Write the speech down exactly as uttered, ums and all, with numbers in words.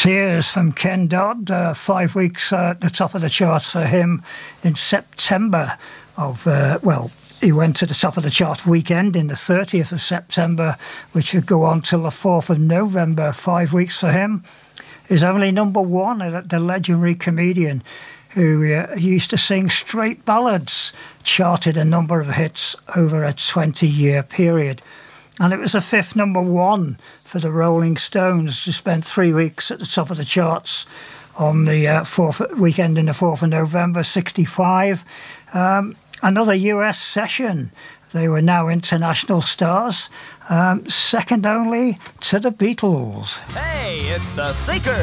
Tears from Ken Dodd, uh, five weeks uh, at the top of the charts for him in September of, uh, well, he went to the top of the chart weekend in the thirtieth of September, which would go on till the fourth of November, five weeks for him. Is only number one, the legendary comedian who uh, used to sing straight ballads, charted a number of hits over a twenty-year period. And it was the fifth number one for the Rolling Stones, who spent three weeks at the top of the charts on the uh, fourth weekend in the fourth of November, sixty-five. Um, another U S session. They were now international stars, um, second only to the Beatles. Hey, it's the Seekers.